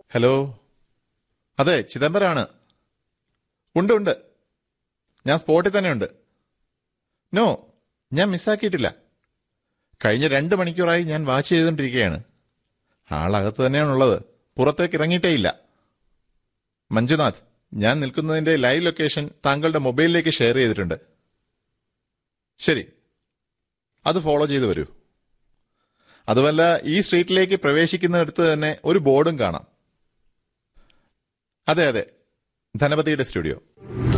Hello, അതെ, ചിദംബരമാണ്. ഉണ്ട് ഉണ്ട്, ഞാൻ സ്പോട്ടിൽ തന്നെ ഉണ്ട്. നോ, ഞാൻ മിസ്സാക്കിയിട്ടില്ല. കഴിഞ്ഞ 2 മണിക്കൂറായി ഞാൻ വാച്ച് ചെയ്തുകൊണ്ടിരിക്കുകയാണ്. ആളകത്ത് തന്നെയാണുള്ളത്, പുറത്തേക്ക് ഇറങ്ങിയിട്ടേയില്ല. മഞ്ജുനാഥ്, ഞാൻ നിൽക്കുന്നതിന്റെ ലൈവ് ലൊക്കേഷൻ താങ്കളുടെ മൊബൈലിലേക്ക് ഷെയർ ചെയ്തിട്ടുണ്ട്. ശരി, അത് ഫോളോ ചെയ്തു വരൂ. അതുമല്ല, ഈ സ്ട്രീറ്റിലേക്ക് പ്രവേശിക്കുന്നിടത്ത് തന്നെ ഒരു ബോർഡും കാണാം. അതെ അതെ, ധനപതിയുടെ സ്റ്റുഡിയോ.